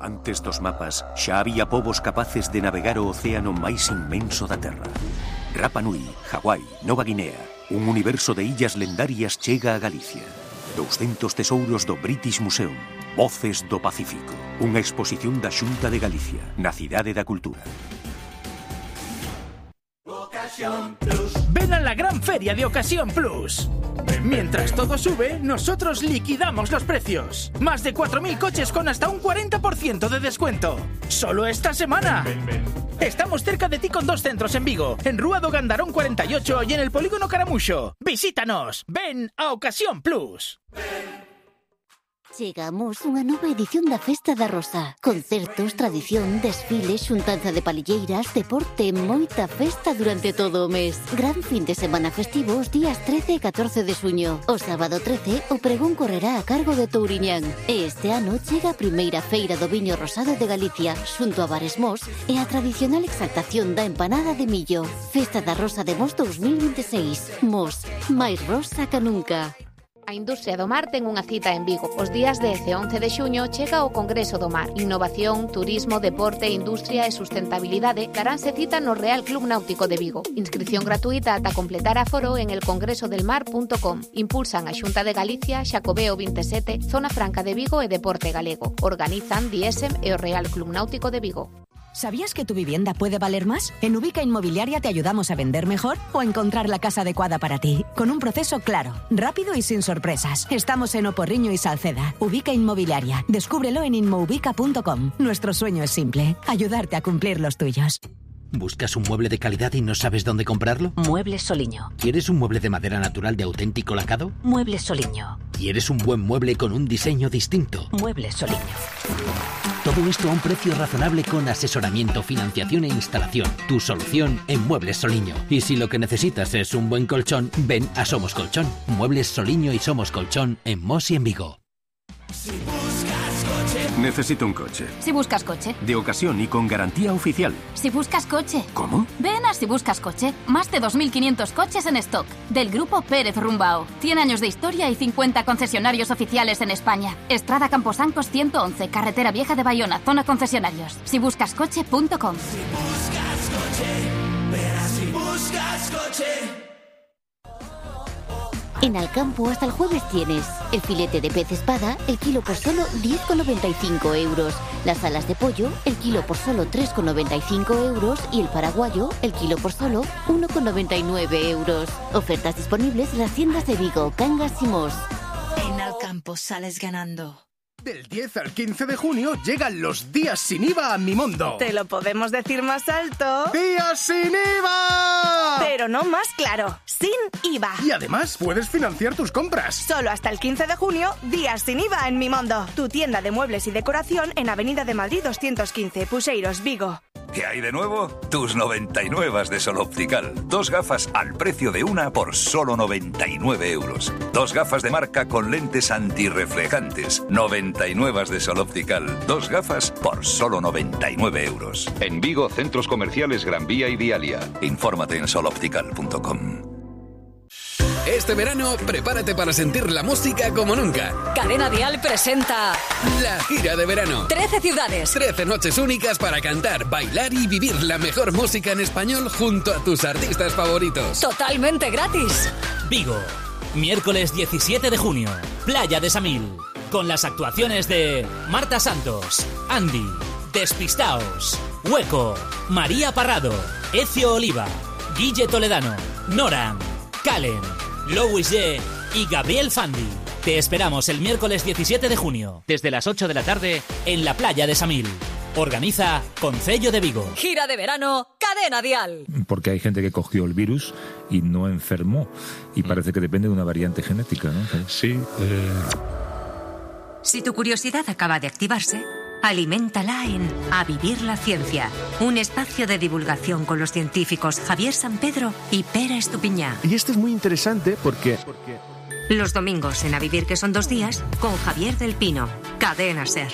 Antes dos mapas, xa había povos capaces de navegar o océano máis inmenso da Terra. Rapa Nui, Hawái, Nova Guinea, un universo de illas lendarias chega a Galicia. 200 tesouros do British Museum, Voces do Pacífico. Unha exposición da Xunta de Galicia, na Cidade da Cultura. Ven a la gran feria de Ocasión Plus. Mientras todo sube, nosotros liquidamos los precios. Más de 4.000 coches con hasta un 40% de descuento. ¡Solo esta semana! Estamos cerca de ti con 2 centros en Vigo, en Rúa do Gandarón 48 y en el Polígono Caramuxo. ¡Visítanos! ¡Ven a Ocasión Plus! Chegamos unha nova edición da Festa da Rosa. Concertos, tradición, desfiles, xuntanza de palilleiras, deporte, moita festa durante todo o mes. Gran fin de semana festivo os días 13 e 14 de xuño. O sábado 13, o pregón correrá a cargo de Touriñán. E este ano chega a primeira feira do viño rosado de Galicia, xunto a Bares Mos e a tradicional exaltación da empanada de millo. Festa da Rosa de Mos 2026. Mos, máis rosa que nunca. A industria do mar ten unha cita en Vigo. Os días 10 e 11 de xuño chega o Congreso do Mar. Innovación, turismo, deporte, industria e sustentabilidade daránse cita no Real Club Náutico de Vigo. Inscripción gratuita ata completar aforo en elcongresodelmar.com. Impulsan a Xunta de Galicia, Xacobeo 27, Zona Franca de Vigo e Deporte Galego. Organizan Diesem e o Real Club Náutico de Vigo. ¿Sabías que tu vivienda puede valer más? En Ubica Inmobiliaria te ayudamos a vender mejor o a encontrar la casa adecuada para ti, con un proceso claro, rápido y sin sorpresas. Estamos en Oporriño y Salceda. Ubica Inmobiliaria. Descúbrelo en inmoubica.com. Nuestro sueño es simple, ayudarte a cumplir los tuyos. ¿Buscas un mueble de calidad y no sabes dónde comprarlo? Muebles Soliño. ¿Quieres un mueble de madera natural de auténtico lacado? Muebles Soliño. ¿Quieres un buen mueble con un diseño distinto? Muebles Soliño. Todo esto a un precio razonable con asesoramiento, financiación e instalación. Tu solución en Muebles Soliño. Y si lo que necesitas es un buen colchón, ven a Somos Colchón. Muebles Soliño y Somos Colchón en Mos y en Vigo. Necesito un coche. Si buscas coche. De ocasión y con garantía oficial. Si buscas coche. ¿Cómo? Ven a Si buscas coche. Más de 2.500 coches en stock. Del grupo Pérez Rumbao. 100 años de historia y 50 concesionarios oficiales en España. Estrada Camposancos 111, Carretera Vieja de Bayona, zona concesionarios. Sibuscascoche.com. Si buscas coche, ven a Si buscas coche. En Alcampo hasta el jueves tienes el filete de pez espada, el kilo por solo 10,95 euros. Las alas de pollo, el kilo por solo 3,95 euros. Y el paraguayo, el kilo por solo 1,99 euros. Ofertas disponibles en las tiendas de Vigo, Cangas y Mos. En Alcampo sales ganando. Del 10 al 15 de junio llegan los días sin IVA a Mimondo. Te lo podemos decir más alto. ¡Días sin IVA! Pero no más claro, sin IVA. Y además puedes financiar tus compras. Solo hasta el 15 de junio, días sin IVA en Mimondo. Tu tienda de muebles y decoración en Avenida de Madrid 215, Puseiros, Vigo. ¿Qué hay de nuevo? Tus 99 de Sol Optical. 2 gafas al precio de una por solo 99 euros. 2 gafas de marca con lentes antirreflejantes. 99 de Sol Optical. 2 gafas por solo 99 euros. En Vigo, centros comerciales Gran Vía y Vialia. Infórmate en soloptical.com. Este verano, prepárate para sentir la música como nunca. Cadena Dial presenta la gira de verano. 13 ciudades. 13 noches únicas para cantar, bailar y vivir la mejor música en español junto a tus artistas favoritos. Totalmente gratis. Vigo, miércoles 17 de junio, Playa de Samil. Con las actuaciones de Marta Santos, Andy, Despistaos, Hueco, María Parrado, Ezio Oliva, Guille Toledano, Noran, Calen, Louis G y Gabriel Fandi. Te esperamos el miércoles 17 de junio, desde las 8 de la tarde, en la Playa de Samil. Organiza Concello de Vigo. Gira de verano, Cadena Dial. Porque hay gente que cogió el virus y no enfermó. Y parece que depende de una variante genética, ¿no? Sí. Si tu curiosidad acaba de activarse, aliméntala en A Vivir la Ciencia, un espacio de divulgación con los científicos Javier Sampedro y Pere Estupiñá. Y esto es muy interesante porque... Los domingos en A Vivir, que son 2 días, con Javier del Pino, Cadena Ser.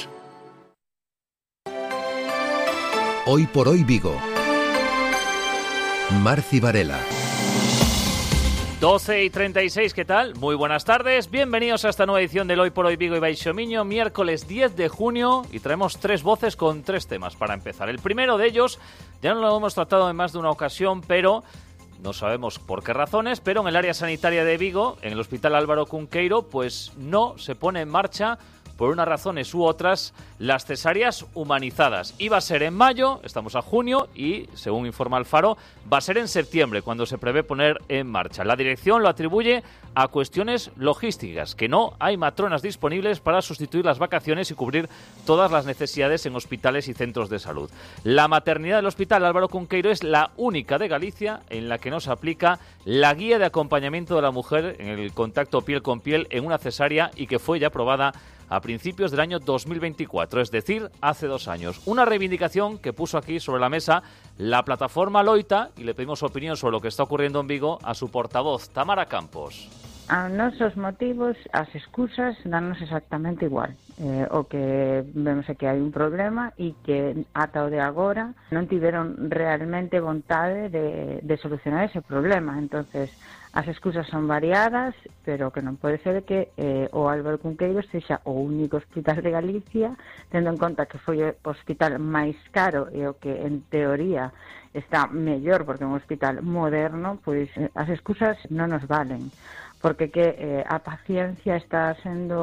Hoy por hoy Vigo. Marci Varela. 12:36, ¿qué tal? Muy buenas tardes, bienvenidos a esta nueva edición del Hoy por Hoy Vigo y Baixo Miño, miércoles 10 de junio, y traemos 3 voces con 3 temas para empezar. El primero de ellos, ya no lo hemos tratado en más de una ocasión, pero no sabemos por qué razones, pero en el área sanitaria de Vigo, en el Hospital Álvaro Cunqueiro, pues no se pone en marcha, por unas razones u otras, las cesáreas humanizadas. Iba a ser en mayo, estamos a junio y, según informa el Faro, va a ser en septiembre cuando se prevé poner en marcha. La dirección lo atribuye a cuestiones logísticas, que no hay matronas disponibles para sustituir las vacaciones y cubrir todas las necesidades en hospitales y centros de salud. La maternidad del Hospital Álvaro Cunqueiro es la única de Galicia en la que no se aplica la guía de acompañamiento de la mujer en el contacto piel con piel en una cesárea y que fue ya aprobada a principios del año 2024, es decir, hace 2 años. Una reivindicación que puso aquí sobre la mesa la plataforma Loita, y le pedimos opinión sobre lo que está ocurriendo en Vigo a su portavoz, Tamara Campos. A nosos motivos, as excusas danos exactamente igual. O que vemos é que hai un problema e que ata o de agora non tiveron realmente vontade de solucionar ese problema. Entonces, as excusas son variadas, pero que non pode ser que o Álvaro Cunqueiro sexa o único hospital de Galicia, tendo en conta que foi o hospital máis caro e o que en teoría está mellor porque é un hospital moderno, pois as excusas non nos valen. Porque que a paciencia está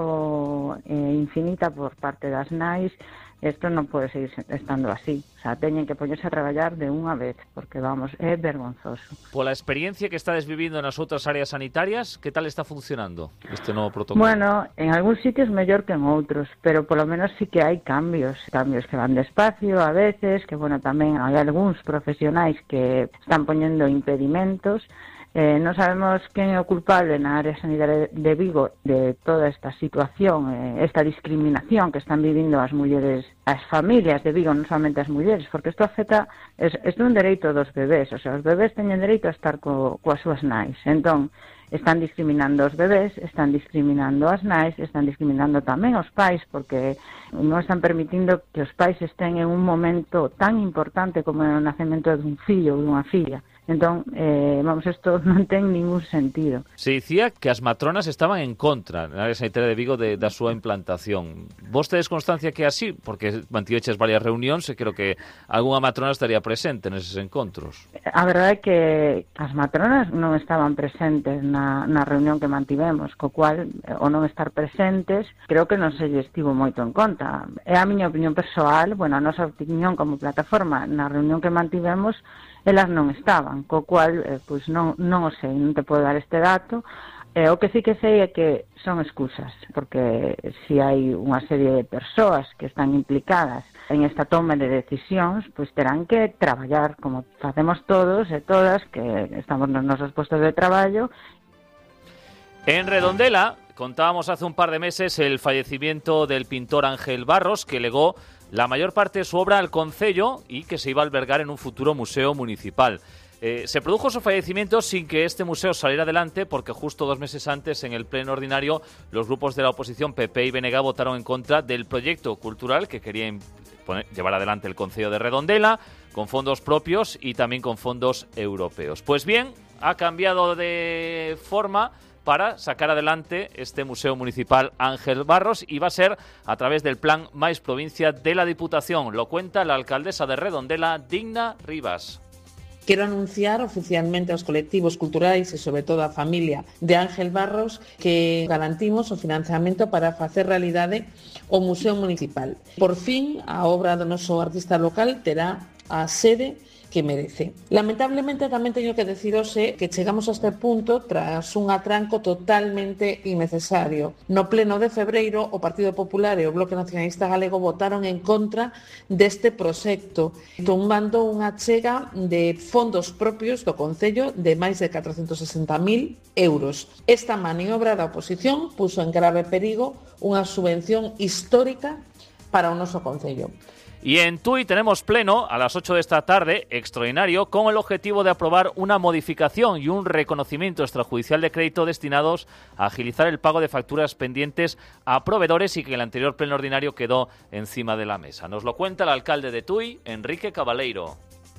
sendo infinita por parte das nais. Isto non pode seguir estando así. O sea, teñen que poñerse a traballar de unha vez, porque, vamos, é vergonzoso. Pola experiencia que estades vivindo nas outras áreas sanitarias, que tal está funcionando este novo protocolo? Bueno, en algúns sitios mellor que en outros, pero polo menos sí que hai cambios que van despacio a veces, que, bueno, tamén hai algúns profesionais que están poñendo impedimentos. Non sabemos quen é o culpable na área sanitaria de Vigo de toda esta situación, esta discriminación que están vivindo as mulleres, as familias de Vigo, non somente as mulleres, porque isto afecta, isto é un dereito dos bebés, o sea, os bebés teñen dereito a estar coas súas nais. Entón, están discriminando os bebés, están discriminando as nais, están discriminando tamén os pais, porque non están permitindo que os pais estén en un momento tan importante como o nacemento dun fillo ou dunha filla. Entón, vamos, isto non ten ningún sentido. Se dicía que as matronas estaban en contra na área sanitaria de Vigo da súa implantación. Vos tedes constancia que é así? Porque mantiveches varias reunións e creo que algunha matrona estaría presente neses encontros. A verdade é que as matronas non estaban presentes na reunión que mantivemos, co cual, o non estar presentes, creo que non se lle estivo moito en conta. É a miña opinión persoal, bueno, a nosa opinión como plataforma na reunión que mantivemos, elas non estaban, co cual, pois non o sei, non te podo dar este dato. O que sí que sei é que son excusas, porque se hai unha serie de persoas que están implicadas en esta toma de decisións, pois terán que traballar como facemos todos e todas que estamos nos nosos postos de traballo. En Redondela contábamos hace un par de meses el fallecimiento del pintor Ángel Barros, que legó la mayor parte de su obra al concello y que se iba a albergar en un futuro museo municipal. Se produjo su fallecimiento sin que este museo saliera adelante porque justo 2 meses antes, en el pleno ordinario, los grupos de la oposición PP y BNG votaron en contra del proyecto cultural que quería llevar adelante el concello de Redondela, con fondos propios y también con fondos europeos. Pues bien, ha cambiado de forma para sacar adelante este Museo Municipal Ángel Barros y va a ser a través del Plan Mais Provincia de la Diputación. Lo cuenta la alcaldesa de Redondela, Digna Rivas. Quero anunciar oficialmente aos colectivos culturais e sobre todo a familia de Ángel Barros que garantimos o financiamento para facer realidade o Museo Municipal. Por fin, a obra do noso artista local terá a sede que merece. Lamentablemente tamén teño que deciros que chegamos a este punto tras un atranco totalmente innecesario. No pleno de febreiro, o Partido Popular e o Bloque Nacionalista Galego votaron en contra deste proxecto, tumbando unha chega de fondos propios do Concello de máis de 460.000 euros. Esta maniobra da oposición puso en grave perigo unha subvención histórica para o noso Concello. Y en Tui tenemos pleno a las 8 de esta tarde, extraordinario, con el objetivo de aprobar una modificación y un reconocimiento extrajudicial de crédito destinados a agilizar el pago de facturas pendientes a proveedores y que el anterior pleno ordinario quedó encima de la mesa. Nos lo cuenta el alcalde de Tui, Enrique Cabaleiro.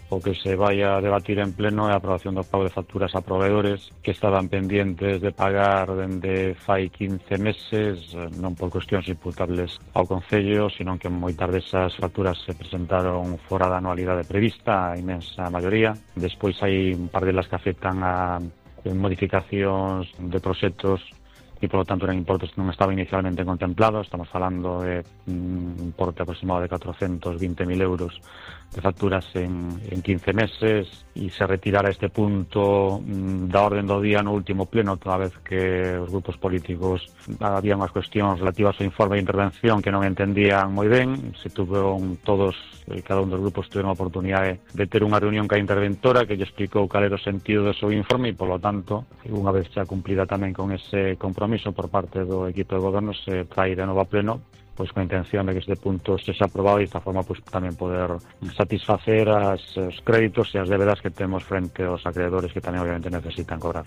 o que se vaya a debatir en pleno é a aprobación do pago de facturas a proveedores que estaban pendientes de pagar dende fai 15 meses, non por cuestións imputables ao Concello, sino que moitas desas facturas se presentaron fora da anualidade prevista, a inmensa maioría. Despois hai un par delas que afectan a modificacións de proxectos e, polo tanto, eran importes que non estaban inicialmente contemplados. Estamos falando de un importe aproximado de 420.000 euros de facturas en 15 meses, e se retirara este punto da orden do día no último pleno, toda vez que os grupos políticos había unhas cuestións relativas ao informe de intervención que non entendían moi ben. Se tuveron todos, cada un dos grupos tuveron a oportunidade de ter unha reunión ca interventora que lle explicou cal era o sentido do seu informe, e, polo tanto, unha vez xa cumplida tamén con ese compromiso por parte do equipo de goberno, se trae de novo a pleno, pois con a intención de que este punto sexa aprobado e desta forma pois tamén poder satisfacer os créditos e as débedas que temos frente aos acreedores que tamén obviamente necesitan cobrar.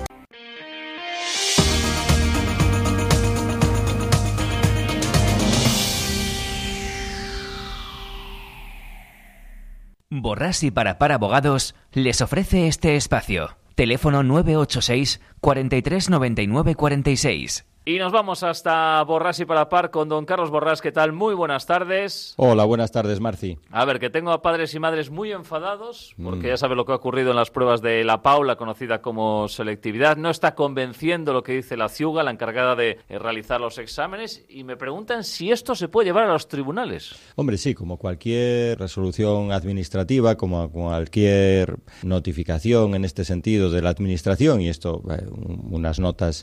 Borrás y Parapar Abogados les ofrece este espacio. Teléfono 986 43 99 46. Y nos vamos hasta Borrás y Parapar con don Carlos Borrás. ¿Qué tal? Muy buenas tardes. Hola, buenas tardes, Marci. A ver, que tengo a padres y madres muy enfadados porque ya sabe lo que ha ocurrido en las pruebas de la PAU, la conocida como selectividad. No está convenciendo lo que dice la CIUGA, la encargada de realizar los exámenes, y me preguntan si esto se puede llevar a los tribunales. Hombre, sí, como cualquier resolución administrativa, como cualquier notificación en este sentido de la administración, y esto, unas notas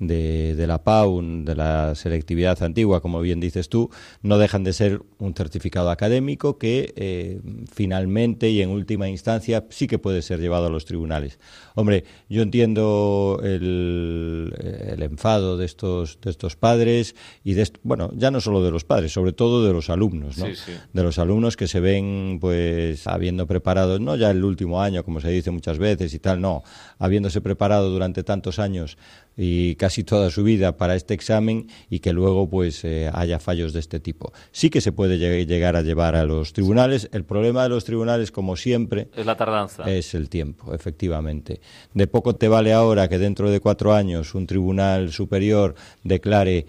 de la PAU, de la selectividad antigua, como bien dices tú, no dejan de ser un certificado académico que finalmente y en última instancia sí que puede ser llevado a los tribunales. Hombre, yo entiendo el enfado de estos padres y bueno, ya no solo de los padres, sobre todo de los alumnos, ¿no? Sí. De los alumnos que se ven pues habiendo preparado, no ya el último año, como se dice muchas veces y tal, no, habiéndose preparado durante tantos años y casi toda su vida para este examen, y que luego pues haya fallos de este tipo. Sí que se puede llegar a llevar a los tribunales. El problema de los tribunales, como siempre, es la tardanza. Es el tiempo, efectivamente. De poco te vale ahora que dentro de 4 años un tribunal superior declare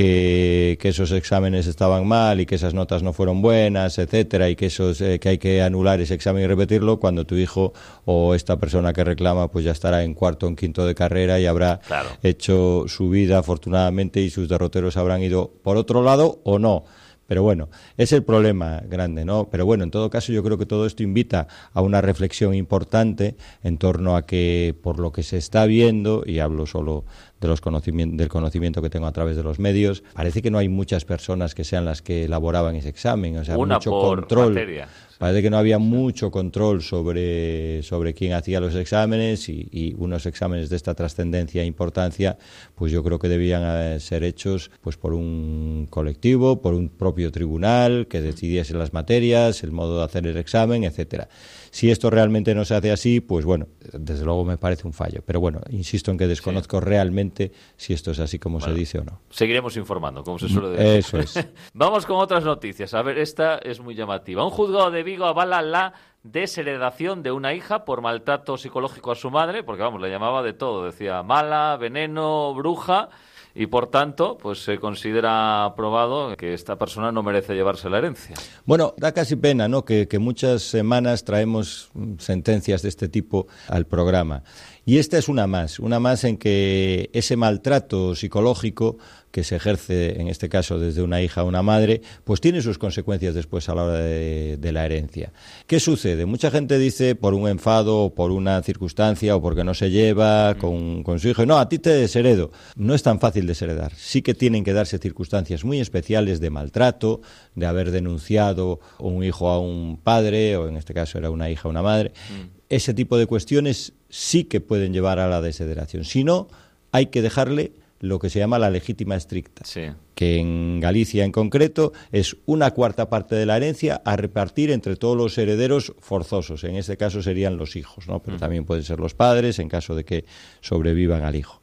que esos exámenes estaban mal y que esas notas no fueron buenas, etcétera, y que que hay que anular ese examen y repetirlo, cuando tu hijo o esta persona que reclama pues ya estará en cuarto o en quinto de carrera y habrá hecho su vida afortunadamente, y sus derroteros habrán ido por otro lado o no. Pero bueno, es el problema grande, ¿no? Pero bueno, en todo caso yo creo que todo esto invita a una reflexión importante en torno a que, por lo que se está viendo, y hablo solo de del conocimiento que tengo a través de los medios, parece que no hay muchas personas que sean las que elaboraban ese examen, o sea, mucho control. Materia. Parece que no había mucho control sobre quién hacía los exámenes, y unos exámenes de esta trascendencia e importancia, pues yo creo que debían ser hechos pues por un colectivo, por un propio tribunal que decidiese las materias, el modo de hacer el examen, etcétera. Si esto realmente no se hace así, pues bueno, desde luego me parece un fallo. Pero bueno, insisto en que desconozco realmente si esto es así como se dice o no. Seguiremos informando, como se suele decir. Eso es. Vamos con otras noticias. A ver, esta es muy llamativa. Un juzgado de Vigo avala la desheredación de una hija por maltrato psicológico a su madre, porque vamos, le llamaba de todo. Decía mala, veneno, bruja. Y por tanto, pues se considera aprobado que esta persona no merece llevarse la herencia. Bueno, da casi pena, ¿no?, que muchas semanas traemos sentencias de este tipo al programa. Y esta es una más en que ese maltrato psicológico que se ejerce, en este caso, desde una hija a una madre, pues tiene sus consecuencias después a la hora de la herencia. ¿Qué sucede? Mucha gente dice por un enfado, o por una circunstancia, o porque no se lleva con su hijo, no, a ti te desheredo. No es tan fácil desheredar. Sí que tienen que darse circunstancias muy especiales de maltrato, de haber denunciado un hijo a un padre, o en este caso era una hija a una madre. Ese tipo de cuestiones sí que pueden llevar a la desheredación. Si no, hay que dejarle lo que se llama la legítima estricta, que en Galicia en concreto es 1/4 parte de la herencia a repartir entre todos los herederos forzosos. En este caso serían los hijos, ¿no? Pero también pueden ser los padres en caso de que sobrevivan al hijo.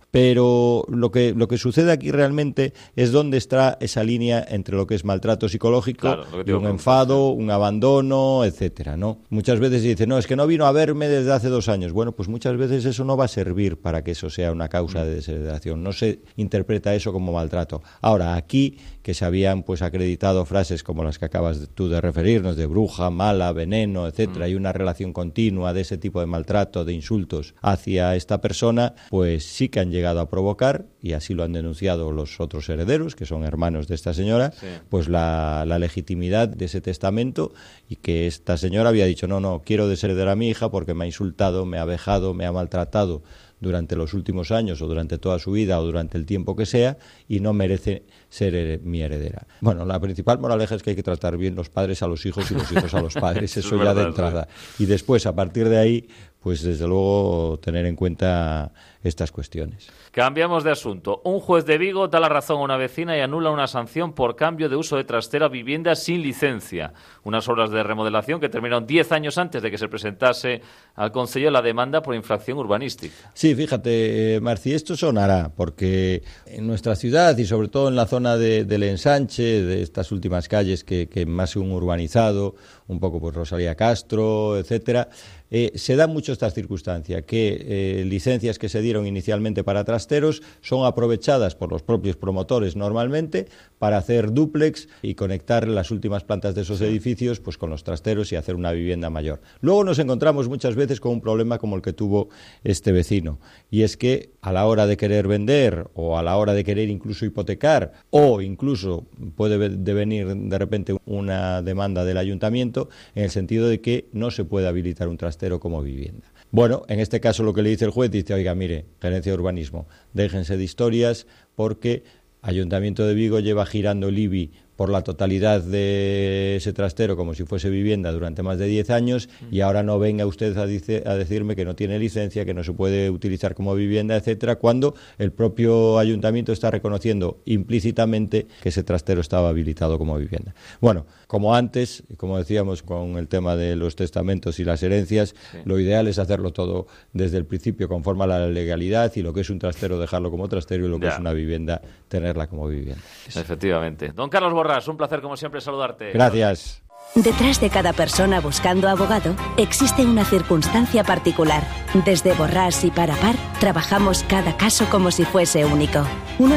Pero lo que sucede aquí realmente es dónde está esa línea entre lo que es maltrato psicológico y un enfado, un abandono, etcétera, ¿no? Muchas veces se dice, no, es que no vino a verme desde hace 2 años. Bueno, pues muchas veces eso no va a servir para que eso sea una causa de desheredación. No se interpreta eso como maltrato. Ahora, aquí, que se habían pues acreditado frases como las que acabas tú de referirnos, de bruja, mala, veneno, etcétera, y una relación continua de ese tipo de maltrato, de insultos hacia esta persona, pues sí que han llegado a provocar, y así lo han denunciado los otros herederos, que son hermanos de esta señora, pues la legitimidad de ese testamento, y que esta señora había dicho, no, quiero desheredar a mi hija porque me ha insultado, me ha vejado, me ha maltratado durante los últimos años o durante toda su vida o durante el tiempo que sea, y no merece ser mi heredera. Bueno, la principal moraleja es que hay que tratar bien los padres a los hijos y los hijos a los padres, eso ya de entrada. Y después, a partir de ahí, pues desde luego tener en cuenta estas cuestiones. Cambiamos de asunto. Un juez de Vigo da la razón a una vecina y anula una sanción por cambio de uso de trastero a vivienda sin licencia. Unas obras de remodelación que terminaron 10 años antes de que se presentase al Concello la demanda por infracción urbanística. Sí, fíjate, Marci, esto sonará, porque en nuestra ciudad y sobre todo en la zona del ensanche, de estas últimas calles que más se han urbanizado, un poco pues Rosalía Castro, etcétera, se da mucho esta circunstancia, que licencias que se dieron inicialmente para trasteros son aprovechadas por los propios promotores normalmente para hacer dúplex y conectar las últimas plantas de esos edificios pues con los trasteros y hacer una vivienda mayor. Luego nos encontramos muchas veces con un problema como el que tuvo este vecino, y es que a la hora de querer vender o a la hora de querer incluso hipotecar, o incluso puede devenir de repente una demanda del ayuntamiento en el sentido de que no se puede habilitar un trastero como vivienda. Bueno, en este caso lo que le dice el juez, dice, oiga, mire, Gerencia de Urbanismo, déjense de historias porque Ayuntamiento de Vigo lleva girando el IBI por la totalidad de ese trastero como si fuese vivienda durante más de 10 años y ahora no venga usted a decirme que no tiene licencia, que no se puede utilizar como vivienda, etcétera, cuando el propio ayuntamiento está reconociendo implícitamente que ese trastero estaba habilitado como vivienda. Bueno, como antes, como decíamos con el tema de los testamentos y las herencias, lo ideal es hacerlo todo desde el principio conforme a la legalidad, y lo que es un trastero dejarlo como trastero y lo que es una vivienda tenerla como vivienda. Efectivamente. Don Carlos Borrás, un placer como siempre saludarte. Gracias. Detrás de cada persona buscando abogado existe una circunstancia particular. Desde Borrás y Parapar trabajamos cada caso como si fuese único. Un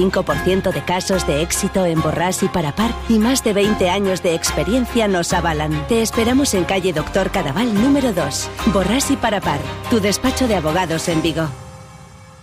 85% de casos de éxito en Borrás y Parapar y más de 20 años de experiencia nos avalan. Te esperamos en calle Doctor Cadaval número 2. Borrás y Parapar, tu despacho de abogados en Vigo.